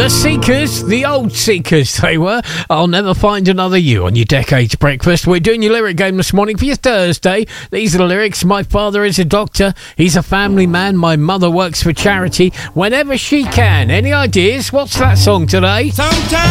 Seekers, the old Seekers they were. I'll never find another you on your Decades Breakfast. We're doing your lyric game this morning for your Thursday. These are the lyrics. My father is a doctor. He's a family man. My mother works for charity whenever she can. Any ideas? What's that song today? Sometimes